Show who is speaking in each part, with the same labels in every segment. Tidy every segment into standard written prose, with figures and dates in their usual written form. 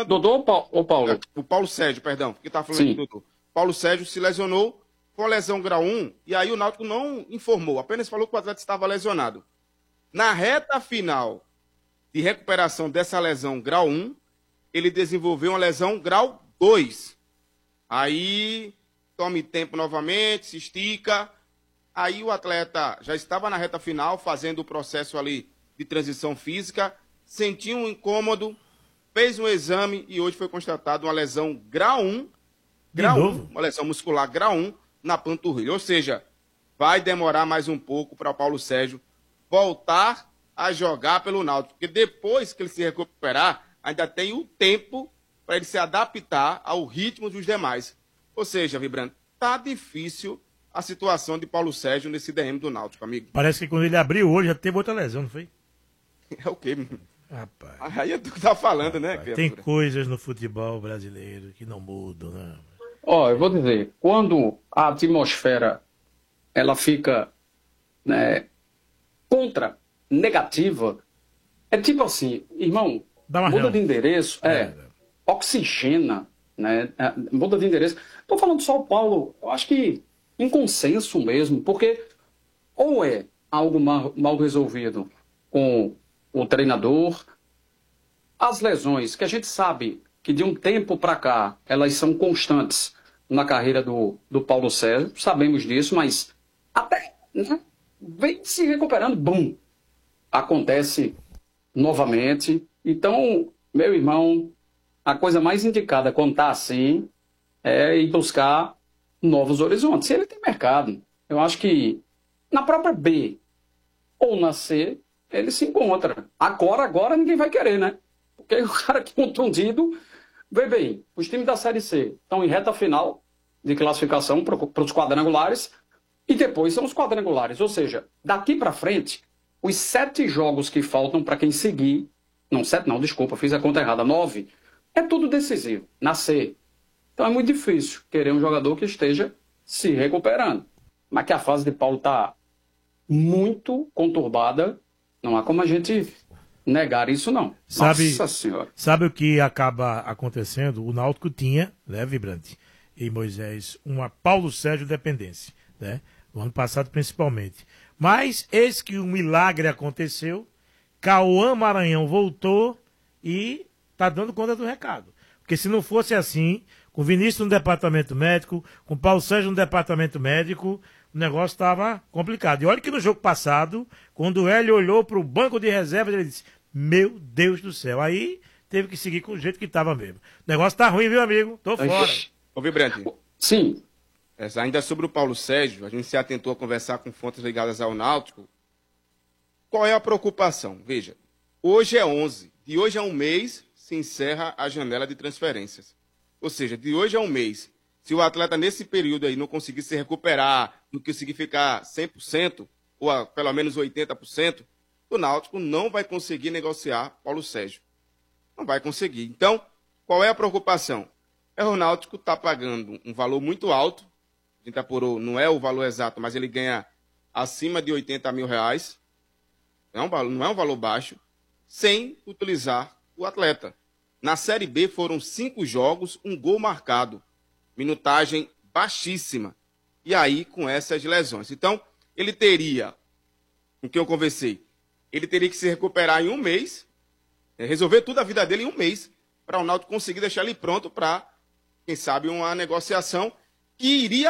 Speaker 1: falando...
Speaker 2: Dodô ou Paulo?
Speaker 1: O Paulo Sérgio, perdão, porque tá falando do Dodô. Paulo Sérgio se lesionou, foi uma lesão grau 1, e aí o Náutico não informou, apenas falou que o atleta estava lesionado. Na reta final de recuperação dessa lesão grau 1, ele desenvolveu uma lesão grau 2. Aí, tome tempo novamente, se estica. Aí o atleta já estava na reta final, fazendo o processo ali de transição física, sentiu um incômodo, fez um exame e hoje foi constatado uma lesão grau 1, uma lesão muscular grau 1 na panturrilha. Ou seja, vai demorar mais um pouco para o Paulo Sérgio voltar a jogar pelo Náutico, porque depois que ele se recuperar, ainda tem o tempo para ele se adaptar ao ritmo dos demais. Ou seja, Vibrante, tá difícil a situação de Paulo Sérgio nesse DM do Náutico, amigo.
Speaker 3: Parece que quando ele abriu hoje já teve outra lesão, não foi?
Speaker 1: É o quê?
Speaker 3: Rapaz.
Speaker 1: Aí é tu que tá falando, né, criatura?
Speaker 3: Tem coisas no futebol brasileiro que não mudam, né?
Speaker 2: Eu vou dizer, quando a atmosfera ela fica, né, negativa, é tipo assim, irmão, muda de endereço, oxigena, né, muda de endereço. Tô falando só o Paulo, eu acho que em consenso mesmo, porque ou é algo mal resolvido com o treinador, as lesões, que a gente sabe que de um tempo para cá elas são constantes na carreira do Paulo Sérgio, sabemos disso, mas até, né, vem se recuperando, bum, acontece novamente. Então, meu irmão, a coisa mais indicada quando está assim é ir buscar novos horizontes. Se ele tem mercado, eu acho que na própria B ou na C, ele se encontra. Agora ninguém vai querer, né? Porque o cara que contundido, vê bem, os times da Série C estão em reta final de classificação para os quadrangulares e depois são os quadrangulares. Ou seja, daqui para frente, os 7 jogos que faltam para quem seguir, não, 7 não, desculpa, fiz a conta errada, 9, é tudo decisivo, na C. Então é muito difícil querer um jogador que esteja se recuperando. Mas que a fase de Paulo está muito conturbada, não há como a gente negar isso, não. Nossa Senhora.
Speaker 3: Sabe o que acaba acontecendo? O Náutico tinha, né, Vibrante, e Moisés, uma Paulo Sérgio dependência, né? No ano passado principalmente. Mas eis que um milagre aconteceu, Cauã Maranhão voltou e tá dando conta do recado. Porque se não fosse assim, com Vinícius no departamento médico, com Paulo Sérgio no departamento médico, o negócio estava complicado. E olha que no jogo passado, quando o Hélio olhou para o banco de reservas, ele disse, meu Deus do céu. Aí teve que seguir com o jeito que estava mesmo. O negócio tá ruim, viu, amigo? Tô fora.
Speaker 1: Ô, Vibrante.
Speaker 2: Sim.
Speaker 1: Ainda sobre o Paulo Sérgio, a gente se atentou a conversar com fontes ligadas ao Náutico. Qual é a preocupação? Veja, hoje é 11. De hoje a um mês se encerra a janela de transferências. Ou seja, de hoje a um mês, se o atleta nesse período aí não conseguir se recuperar, não conseguir ficar 100%, ou pelo menos 80%, o Náutico não vai conseguir negociar Paulo Sérgio. Não vai conseguir. Então, qual é a preocupação? O Náutico está pagando um valor muito alto, a gente apurou, não é o valor exato, mas ele ganha acima de 80 mil reais, não é um valor baixo, sem utilizar o atleta. Na Série B foram 5 jogos, 1 gol marcado, minutagem baixíssima, e aí com essas lesões. Então, ele teria, com quem eu conversei, ele teria que se recuperar em um mês, resolver tudo a vida dele em um mês, para o Náutico conseguir deixar ele pronto para, quem sabe, uma negociação que iria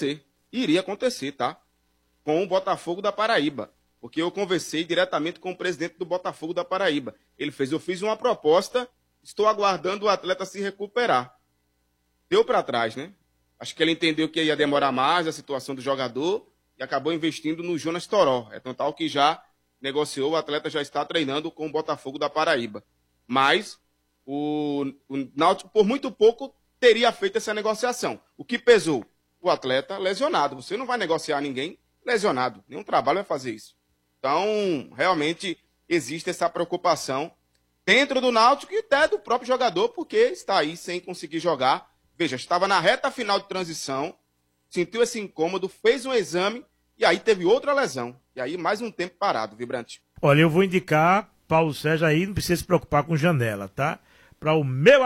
Speaker 1: acontecer, tá? Com o Botafogo da Paraíba. Porque eu conversei diretamente com o presidente do Botafogo da Paraíba. Eu fiz uma proposta, estou aguardando o atleta se recuperar. Deu para trás, né? Acho que ele entendeu que ia demorar mais a situação do jogador e acabou investindo no Jonas Toró. É tão tal que já negociou, o atleta já está treinando com o Botafogo da Paraíba. Mas o Náutico, por muito pouco, teria feito essa negociação. O que pesou? O atleta lesionado. Você não vai negociar ninguém lesionado. Nenhum trabalho vai fazer isso. Então, realmente, existe essa preocupação dentro do Náutico e até do próprio jogador, porque está aí sem conseguir jogar. Veja, estava na reta final de transição, sentiu esse incômodo, fez um exame e aí teve outra lesão. E aí mais um tempo parado, Vibrante.
Speaker 3: Olha, eu vou indicar Paulo Sérgio aí, não precisa se preocupar com janela, tá? Para o meu